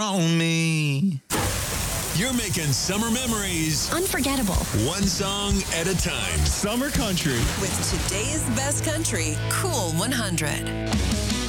on me. You're making summer memories unforgettable. one song at a time. Summer Country with today's best country, Cool 100.